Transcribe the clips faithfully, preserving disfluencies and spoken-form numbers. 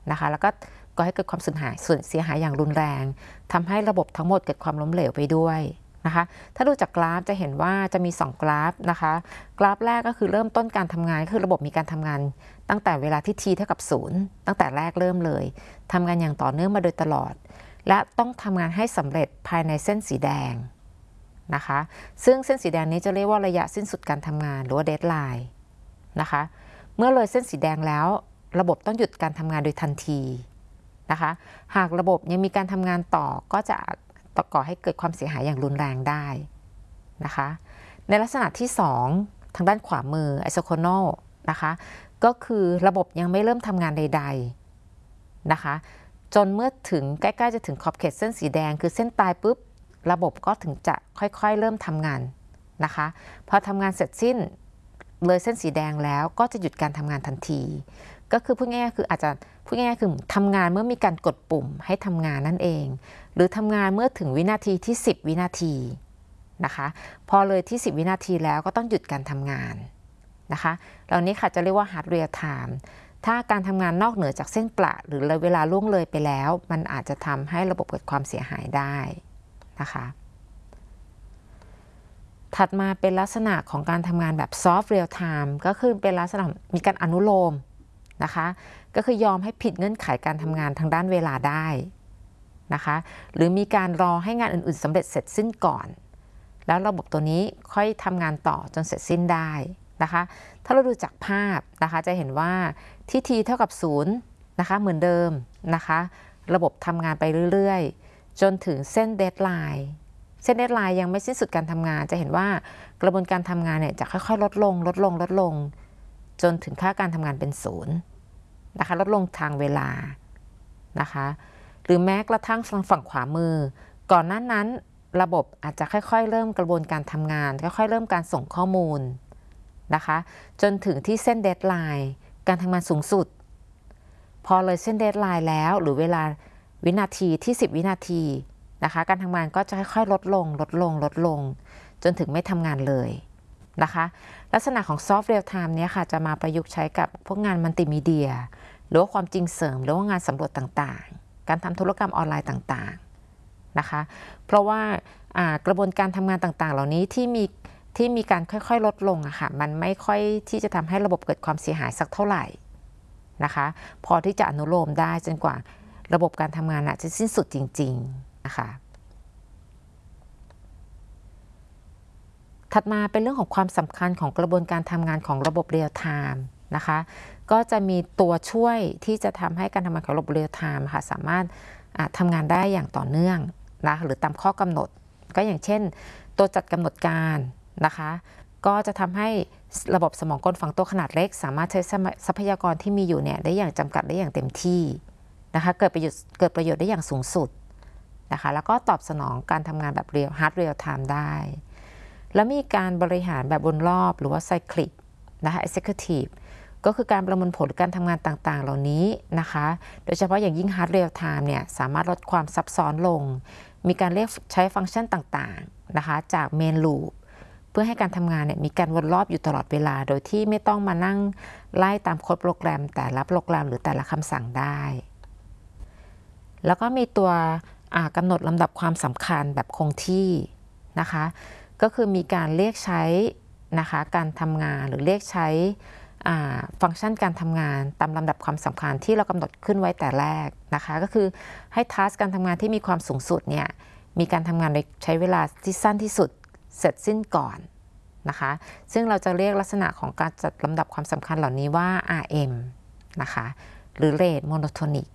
นะคะแล้วก็ก่อให้เกิดความสูญหายส่วนเสียหายอย่างรุนแรงทำให้ระบบทั้งหมดเกิดความล้มเหลวไปด้วยนะคะถ้าดูจากกราฟจะเห็นว่าจะมีสองกราฟนะคะกราฟแรกก็คือเริ่มต้นการทำงานคือระบบมีการทำงานตั้งแต่เวลาที่ t เท่ากับศูนย์ตั้งแต่แรกเริ่มเลยทำงานอย่างต่อเนื่องมาโดยตลอดและต้องทำงานให้สำเร็จภายในเส้นสีแดงนะคะซึ่งเส้นสีแดงนี้จะเรียกว่าระยะสิ้นสุดการทำงานหรือว่า deadline นะคะเมื่อเลยเส้นสีแดงแล้วระบบต้องหยุดการทำงานโดยทันทีนะคะหากระบบยังมีการทำงานต่อก็จะก่อให้เกิดความเสียหายอย่างรุนแรงได้นะคะในลักษณะที่สองทางด้านขวามือ isochronal นะคะก็คือระบบยังไม่เริ่มทำงานใดๆนะคะจนเมื่อถึงใกล้ๆจะถึงขอบเขตเส้นสีแดงคือเส้นตายปุ๊บระบบก็ถึงจะค่อยๆเริ่มทำงานนะคะพอทำงานเสร็จสิ้นเลยเส้นสีแดงแล้วก็จะหยุดการทำงานทันทีก็คือพูดง่ายๆคืออาจจะพูดง่ายๆคือทำงานเมื่อมีการกดปุ่มให้ทำงานนั่นเองหรือทำงานเมื่อถึงวินาทีที่สิบวินาทีนะคะพอเลยที่สิบวินาทีแล้วก็ต้องหยุดการทำงานนะคะเหล่านี้ค่ะจะเรียกว่า hard real time ถ้าการทำงานนอกเหนือจากเส้นประหรือเวลาล่วงเลยไปแล้วมันอาจจะทำให้ระบบเกิดความเสียหายได้นะคะถัดมาเป็นลักษณะของการทำงานแบบ soft real time ก็คือเป็นลักษณะมีการอนุโลมนะคะก็คือยอมให้ผิดเงื่อนไขการทำงานทางด้านเวลาได้นะคะหรือมีการรอให้งานอื่นๆสำเร็จเสร็จสิ้นก่อนแล้วระบบตัวนี้ค่อยทำงานต่อจนเสร็จสิ้นได้นะคะถ้าเราดูจากภาพนะคะจะเห็นว่าที่ t เท่ากับศูนย์นะคะเหมือนเดิมนะคะระบบทำงานไปเรื่อยๆจนถึงเส้น deadline เส้น deadline ยังไม่สิ้นสุดการทำงานจะเห็นว่ากระบวนการทำงานเนี่ยจะค่อยๆลดลงลดลงลดลงจนถึงค่าการทำงานเป็นศูนย์นะคะลดลงทางเวลานะคะหรือแม้กระทั่งฝั่งขวามือก่อนหน้านั้นระบบอาจจะค่อยๆเริ่มกระบวนการทำงานค่อยๆเริ่มการส่งข้อมูลนะคะจนถึงที่เส้น deadline การทำงานสูงสุดพอเลยเส้น deadline แล้วหรือเวลาวินาทีที่สิบวินาทีนะคะการทำงานก็จะค่อยๆลดลงลดลงลดลงจนถึงไม่ทำงานเลยนะคะลักษณะของ soft real time เนี้ยค่ะจะมาประยุกต์ใช้กับพวกงานมัลติมีเดียหรือว่าความจริงเสริมหรือว่างานสำรวจต่างๆการทำธุรกรรมออนไลน์ต่างๆนะคะเพราะว่ากระบวนการทำงานต่างๆเหล่านี้ที่มีที่มีการค่อยๆลดลงอะค่ะมันไม่ค่อยที่จะทำให้ระบบเกิดความเสียหายสักเท่าไหร่นะคะพอที่จะอนุโลมได้จนกว่าระบบการทำงานจะสิ้นสุดจริงๆนะคะถัดมาเป็นเรื่องของความสำคัญของกระบวนการทำงานของระบบเรียลไทม์นะคะก็จะมีตัวช่วยที่จะทำให้การทำงานของระบบเรียลไทม์ค่ะสามารถทำงานได้อย่างต่อเนื่องนะหรือตามข้อกำหนดก็อย่างเช่นตัวจัดกำหนดการนะคะก็จะทำให้ระบบสมองกลฝังตัวขนาดเล็กสามารถใช้ทรัพยากรที่มีอยู่เนี่ยได้อย่างจำกัดได้อย่างเต็มที่นะคะเกิดประโยชน์เกิดประโยชน์ได้อย่างสูงสุดนะคะแล้วก็ตอบสนองการทำงานแบบเรียลฮาร์ดเรียลไทม์ได้แล้วมีการบริหารแบบวนรอบหรือว่าไซคลิกนะคะ executive ก็คือการประมวลผลการทำงานต่างๆเหล่านี้นะคะโดยเฉพาะอย่างยิ่ง hard real time เนี่ยสามารถลดความซับซ้อนลงมีการเรียกใช้ฟังก์ชันต่างๆนะคะจาก main loop เพื่อให้การทำงานเนี่ยมีการวนรอบอยู่ตลอดเวลาโดยที่ไม่ต้องมานั่งไล่ตามโค้ดโปรแกรมแต่ละโปรแกรมหรือแต่ละคำสั่งได้แล้วก็มีตัวกำหนดลำดับความสำคัญแบบคงที่นะคะก็คือมีการเรียกใช้นะคะการทำงานหรือเรียกใช้ฟังก์ชันการทำงานตามลำดับความสำคัญที่เรากำหนดขึ้นไว้แต่แรกนะคะก็คือให้ทัสการทำงานที่มีความสูงสุดเนี่ยมีการทำงานในใช้เวลาที่สั้นที่สุดเสร็จสิ้นก่อนนะคะซึ่งเราจะเรียกลักษณะของการจัดลำดับความสำคัญเหล่านี้ว่า อาร์ เอ็ม นะคะหรือ Rate Monotonic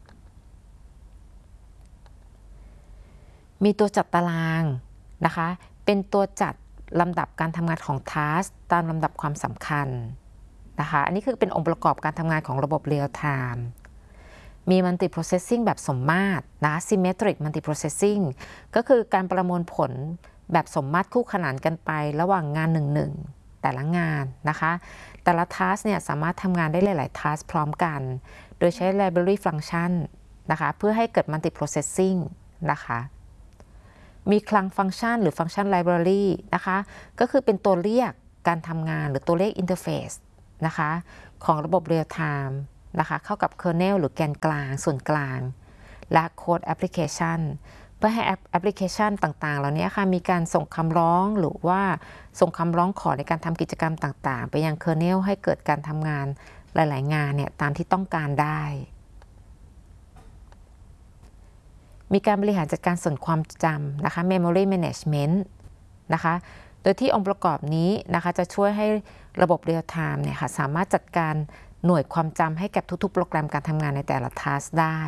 มีตัวจัดตารางนะคะเป็นตัวจัดลำดับการทำงานของ task ตามลำดับความสำคัญนะคะอันนี้คือเป็นองค์ประกอบการทำงานของระบบ real time มี multi processing แบบสมมาตรนะ symmetric multi processing ก็คือการประมวลผลแบบสมมาตรคู่ขนานกันไประหว่างงานหนึ่งๆแต่ละงานนะคะแต่ละ task เนี่ยสามารถทำงานได้หลายๆ task พร้อมกันโดยใช้ library function นะคะเพื่อให้เกิด multi processing นะคะมีคลังฟังก์ชันหรือฟังก์ชัน library นะคะก็คือเป็นตัวเรียกการทำงานหรือตัวเลข interface นะคะของระบบ real time นะคะเข้ากับ kernel หรือแกนกลางส่วนกลางและ code application เพื่อให้แอปพลิเคชันต่างๆเหล่านี้ค่ะมีการส่งคำร้องหรือว่าส่งคำร้องขอในการทำกิจกรรมต่างๆไปยัง kernel ให้เกิดการทำงานหลายๆงานเนี่ยตามที่ต้องการได้มีการบริหารจัดการส่วนความจำนะคะ memory management นะคะโดยที่องค์ประกอบนี้นะคะจะช่วยให้ระบบ real time เนี่ยค่ะสามารถจัดการหน่วยความจำให้กับทุกๆโปรแกรมการทำงานในแต่ละ task ได้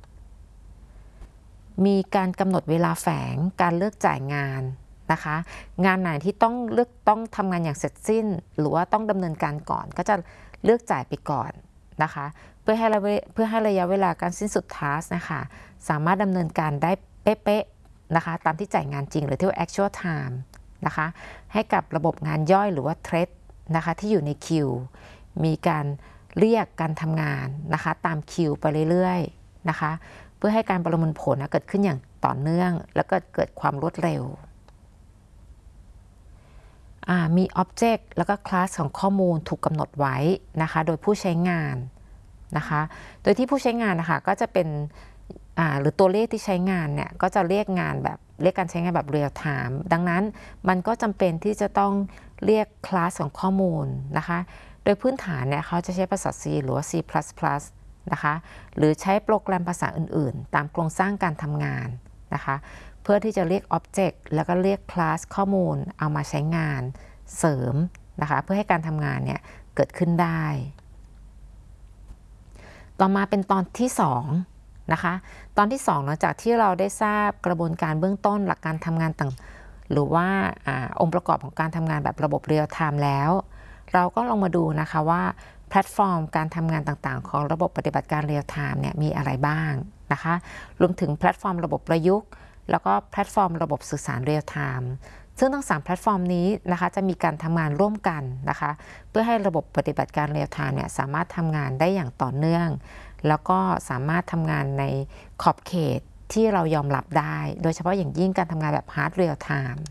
มีการกำหนดเวลาแฝงการเลือกจ่ายงานนะคะงานไหนที่ต้องเลือกต้องทำงานอย่างเสร็จสิ้นหรือว่าต้องดำเนินการก่อนก็จะเลือกจ่ายไปก่อนนะคะเพื่อให้เพื่อให้ระยะเวลาการสิ้นสุด task นะคะสามารถดำเนินการได้เป๊ะๆนะคะตามที่จ่ายงานจริงหรือที่ว่า actual time นะคะให้กับระบบงานย่อยหรือว่า thread นะคะที่อยู่ในคิวมีการเรียกการทำงานนะคะตามคิวไปเรื่อยๆนะคะเพื่อให้การประมวลผลเกิดขึ้นอย่างต่อเนื่องแล้วก็เกิดความรวดเร็วมี Object แล้วก็ Class ของข้อมูลถูกกำหนดไว้นะคะโดยผู้ใช้งานนะคะโดยที่ผู้ใช้งานนะคะก็จะเป็นหรือตัวเลขที่ใช้งานเนี่ยก็จะเรียกงานแบบเรียกการใช้งานแบบ real time ดังนั้นมันก็จำเป็นที่จะต้องเรียก Class ของข้อมูลนะคะโดยพื้นฐานเนี่ยเขาจะใช้ภาษา C หรือว่า C++ นะคะหรือใช้โปรแกรมภาษาอื่นๆตามโครงสร้างการทำงานนะคะเพื่อที่จะเรียก Object แล้วก็เรียก Class ข้อมูลเอามาใช้งานเสริมนะคะเพื่อให้การทำงานเนี่ยเกิดขึ้นได้ต่อมาเป็นตอนที่สองนะคะตอนที่สองหลังจากที่เราได้ทราบกระบวนการเบื้องต้นหลักการทำงานต่างหรือว่าอองค์ประกอบของการทำงานแบบระบบ Real Time แล้วเราก็ลองมาดูนะคะว่าแพลตฟอร์มการทำงานต่างๆของระบบปฏิบัติการ Real Time เนี่ยมีอะไรบ้างนะคะรวมถึงแพลตฟอร์มระบบประยุกต์แล้วก็แพลตฟอร์มระบบสื่อสาร Real Time ซึ่งทั้งสามแพลตฟอร์มนี้นะคะจะมีการทำงานร่วมกันนะคะเพื่อให้ระบบปฏิบัติการ Real Time เนี่ยสามารถทำงานได้อย่างต่อเนื่องแล้วก็สามารถทำงานในขอบเขตที่เรายอมรับได้โดยเฉพาะอย่างยิ่งการทำงานแบบ Hard Real Time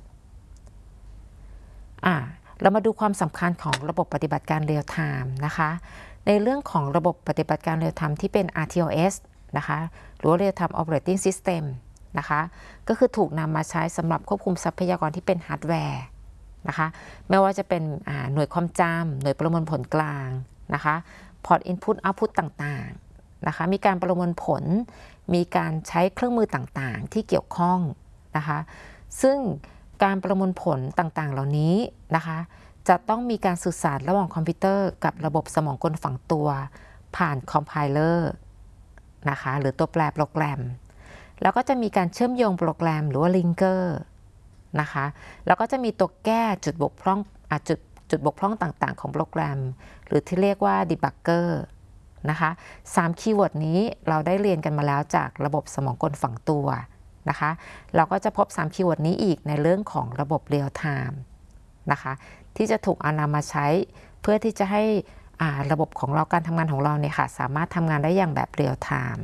อ่ะเรามาดูความสำคัญของระบบปฏิบัติการ Real Time นะคะในเรื่องของระบบปฏิบัติการ Real Time ที่เป็น อาร์ ที โอ เอส นะคะหรือว่า Real Time Operating System นะคะก็คือถูกนำมาใช้สำหรับควบคุมทรัพยากรที่เป็นฮาร์ดแวร์นะคะไม่ว่าจะเป็นหน่วยความจำหน่วยประมวลผลกลางนะคะพอร์ต Input Output ต่างๆนะคะมีการประมวลผลมีการใช้เครื่องมือต่างๆที่เกี่ยวข้องนะคะซึ่งการประมวลผลต่างๆเหล่านี้นะคะจะต้องมีการสื่อสารระหว่างคอมพิวเตอร์กับระบบสมองกลฝังตัวผ่านคอมไพเลอร์นะคะหรือตัวแปรโปรแกรมแล้วก็จะมีการเชื่อมโยงโปรแกรมหรือว่าลิงเกอร์นะคะแล้วก็จะมีตัวแก้จุดบกพร่องจุดจุดบกพร่องต่างๆของโปรแกรมหรือที่เรียกว่าดีบักเกอร์นะคะสามคีย์เวิร์ดนี้เราได้เรียนกันมาแล้วจากระบบสมองกลฝังตัวนะคะเราก็จะพบสามคีย์เวิร์ดนี้อีกในเรื่องของระบบ Real Time นะคะที่จะถูกเอานำมาใช้เพื่อที่จะให้ระบบของเราการทำงานของเราเนี่ยค่ะสามารถทำงานได้อย่างแบบ Real Time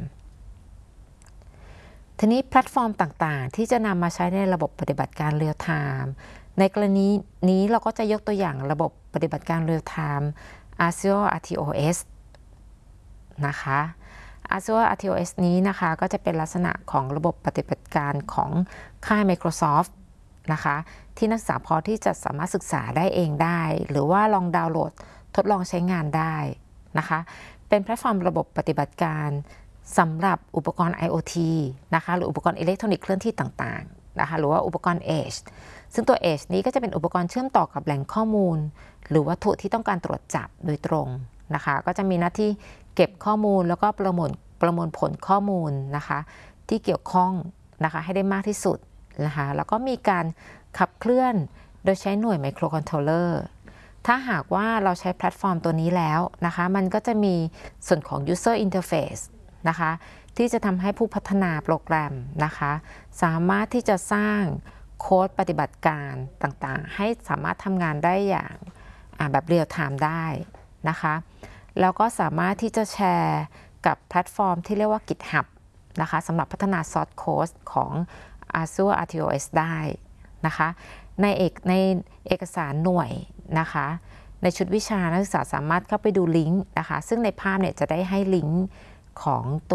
ทีนี้แพลตฟอร์มต่างๆที่จะนำมาใช้ในระบบปฏิบัติการ Real Time ในกรณีนี้เราก็จะยกตัวอย่างระบบปฏิบัติการ Real Time Azure อาร์ ที โอ เอส นะคะ Azure อาร์ ที โอ เอส นี้นะคะก็จะเป็นลักษณะของระบบปฏิบัติการของค่าย Microsoft นะคะที่นักศึกษาพอที่จะสามารถศึกษาได้เองได้หรือว่าลองดาวน์โหลดทดลองใช้งานได้นะคะเป็นแพลตฟอร์มระบบปฏิบัติการสำหรับอุปกรณ์ ไอ โอ ที นะคะหรืออุปกรณ์อิเล็กทรอนิกส์เคลื่อนที่ต่างๆนะคะหรือว่าอุปกรณ์ Edge ซึ่งตัว Edge นี้ก็จะเป็นอุปกรณ์เชื่อมต่อกับแหล่งข้อมูลหรือวัตถุที่ต้องการตรวจจับโดยตรงนะคะก็จะมีหน้าที่เก็บข้อมูลแล้วก็ประมวลประมวลผลข้อมูลนะคะที่เกี่ยวข้องนะคะให้ได้มากที่สุดนะคะแล้วก็มีการขับเคลื่อนโดยใช้หน่วยไมโครคอนโทรลเลอร์ถ้าหากว่าเราใช้แพลตฟอร์มตัวนี้แล้วนะคะมันก็จะมีส่วนของ user interface นะคะที่จะทำให้ผู้พัฒนาโปรแกรมนะคะสามารถที่จะสร้างโค้ดปฏิบัติการต่างๆให้สามารถทำงานได้อย่างแบบเรียลไทม์ได้นะคะแล้วก็สามารถที่จะแชร์กับแพลตฟอร์มที่เรียกว่า GitHub นะคะสำหรับพัฒนาซอร์สโค้ดของ Azure อาร์ ที โอ เอส ได้นะคะในเอกในเอกสารหน่วยนะคะในในชุดวิชานักศึกษาสามารถเข้าไปดูลิงก์นะคะซึ่งในภาพเนี่ยจะได้ให้ลิงก์ของตัว